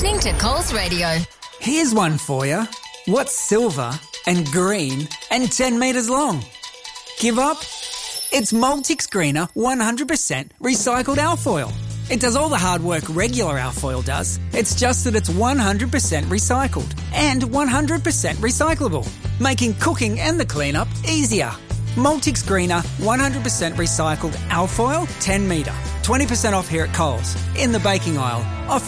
listening to Coles Radio. Here's one for you. What's silver and green and 10 metres long? Give up? It's Multix Greener 100% recycled alfoil. It does all the hard work regular alfoil does. It's just that it's 100% recycled and 100% recyclable, making cooking and the cleanup easier. Multix Greener 100% recycled alfoil 10 metre. 20% off here at Coles. In the baking aisle. Offer